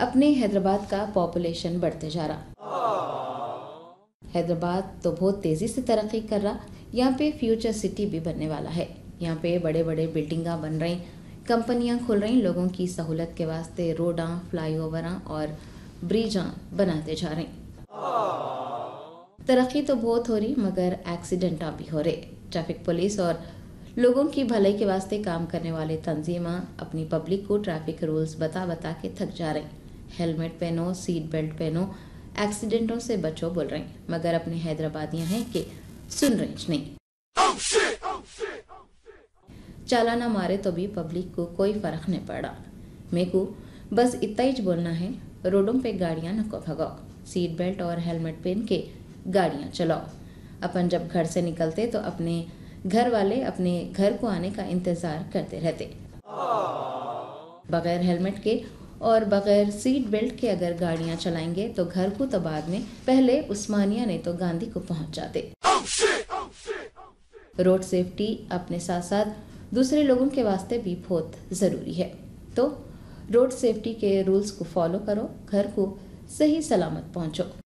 अपने हैदराबाद का पॉपुलेशन बढ़ते जा रहा। हैदराबाद तो बहुत तेज़ी से तरक्की कर रहा। यहाँ पे फ्यूचर सिटी भी बनने वाला है। यहाँ पे बड़े बड़े बिल्डिंगा बन रही, कंपनियाँ खुल रही, लोगों की सहूलत के वास्ते रोडां, फ्लाईओवरां और ब्रिजां बनाते जा रही। तरक्की तो बहुत हो रही, मगर एक्सीडेंट भी हो रहे। ट्रैफिक पुलिस और लोगों की भलाई के वास्ते काम करने वाले तंजीमां अपनी पब्लिक को ट्रैफिक रूल्स बता बता के थक जा रही। हेलमेट पहनो, सीट बेल्ट पहनो, एक्सीडेंटों से बचो बोल रही, मगर अपने हैदराबादियां हैं कि सुन रही नहीं। चालाना मारे तो भी पब्लिक को कोई फर्क नहीं पड़ा। मेरे को बस इतना ही बोलना है, रोडों पे गाड़ियां नको भगाओ, सीट बेल्ट और हेलमेट पहन के गाड़ियां चलाओ। अपन जब घर से निकलते तो अपने घर वाले अपने घर को आने का इंतजार करते रहते। बगैर हेलमेट के और बगैर सीट बेल्ट के अगर गाड़ियां चलाएंगे तो घर को तो बाद में, पहले उस्मानिया नहीं तो गांधी को पहुंच जाते। रोड सेफ्टी अपने साथ साथ दूसरे लोगों के वास्ते भी बहुत जरूरी है। तो रोड सेफ्टी के रूल्स को फॉलो करो, घर को सही सलामत पहुंचो।